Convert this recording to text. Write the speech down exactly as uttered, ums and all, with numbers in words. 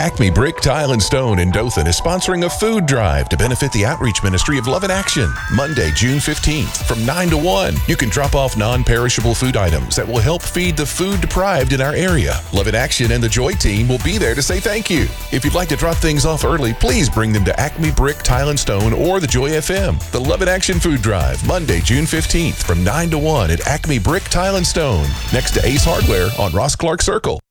Acme Brick, Tile, and Stone in Dothan is sponsoring a food drive to benefit the outreach ministry of Love in Action. Monday, June fifteenth, from nine to one. You can drop off non-perishable food items that will help feed the food deprived in our area. Love in Action and the Joy team will be there to say thank you. If you'd like to drop things off early, please bring them to Acme Brick, Tile, and Stone or the Joy F M. The Love in Action food drive, Monday, June fifteenth, from nine to one at Acme Brick, Tile, and Stone, next to Ace Hardware on Ross Clark Circle.